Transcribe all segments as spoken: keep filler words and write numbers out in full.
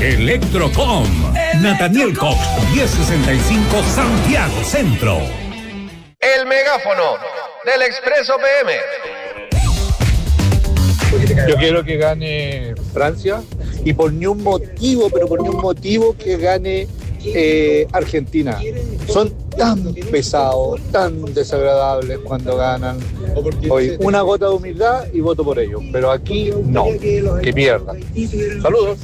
Electrocom. Nathaniel Cox, diez sesenta y cinco, Santiago Centro. El megáfono del Expreso P M. Yo quiero que gane Francia y por ni un motivo, pero por ni un motivo que gane eh, Argentina. Son tan pesados, tan desagradables cuando ganan. Hoy una gota de humildad y voto por ellos, pero aquí no, que pierdan. Saludos.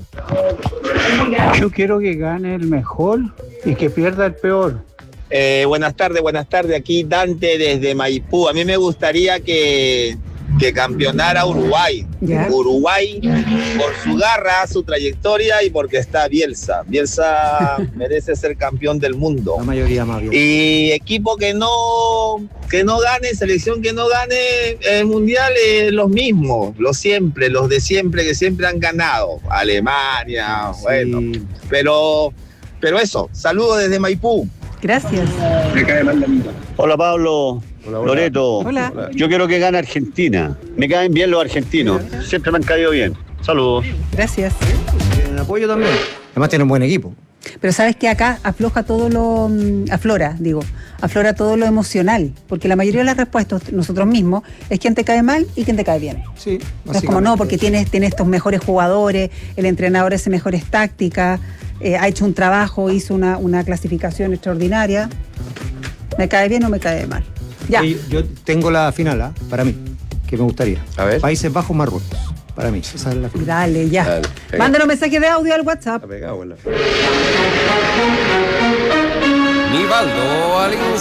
Yo quiero que gane el mejor y que pierda el peor. Eh, buenas tardes, buenas tardes. Aquí Dante desde Maipú. A mí me gustaría que, que campeonara Uruguay. ¿Ya? Uruguay por su garra, su trayectoria y porque está Bielsa. Bielsa merece ser campeón del mundo. La mayoría más bien. Y equipo que no que no gane, selección que no gane el mundial, eh, los mismos, los siempre, los de siempre que siempre han ganado. Alemania, Sí. bueno. Pero, pero eso, saludos desde Maipú. Gracias. Hola Pablo, Hola, hola. Loreto. Hola. Yo quiero que gane Argentina. Me caen bien los argentinos. Siempre me han caído bien. Saludos. Gracias. Tienen apoyo también. Además tienen un buen equipo. Pero sabes que acá afloja todo lo, mm, aflora, digo, aflora todo lo emocional, porque la mayoría de las respuestas, nosotros mismos, es quién te cae mal y quién te cae bien. Sí, No es como no, porque tiene tiene, tiene estos mejores jugadores, el entrenador hace mejores tácticas, eh, ha hecho un trabajo, hizo una, una clasificación extraordinaria. ¿Me cae bien o me cae mal? Ya. Yo tengo la final, ¿ah? Para mí, que me gustaría. A ver. Países Bajos, Marruecos. Para mí, esa es la final. Dale, ya. Dale, pega. Mándanos mensaje de audio al WhatsApp. Está pegado en la- Nivaldo Valenzuela.